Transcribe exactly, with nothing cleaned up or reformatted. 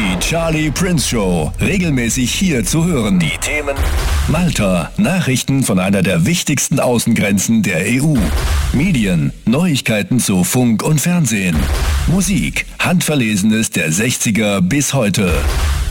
Die Charlie Prince Show. Regelmäßig hier zu hören. Die Themen: Malta, Nachrichten von einer der wichtigsten Außengrenzen der E U. Medien, Neuigkeiten zu Funk und Fernsehen. Musik, Handverlesenes der sechziger bis heute.